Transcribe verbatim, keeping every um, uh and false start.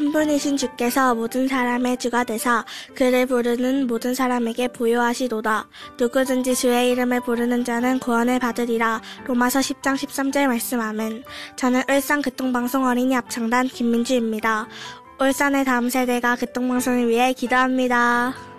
한 분이신 주께서 모든 사람의 주가 되사 그를 부르는 모든 사람에게 부요하시도다. 누구든지 주의 이름을 부르는 자는 구원을 받으리라. 로마서 십 장 십삼 절 말씀. 아멘. 저는 울산 교통방송 어린이 합창단 김민주입니다. 울산의 다음 세대가 교통방송을 위해 기도합니다.